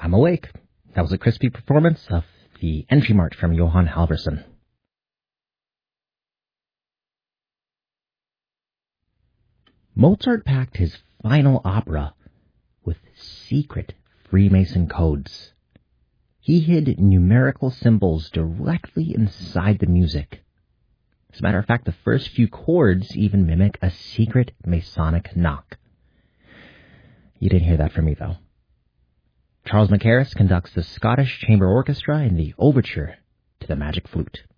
I'm awake. That was a crispy performance of the Entry March from Johann Halvorsen. Mozart packed his final opera with secret Freemason codes. He hid numerical symbols directly inside the music. As a matter of fact, the first few chords even mimic a secret Masonic knock. You didn't hear that from me, though. Charles Mackerras conducts the Scottish Chamber Orchestra in the overture to the Magic Flute.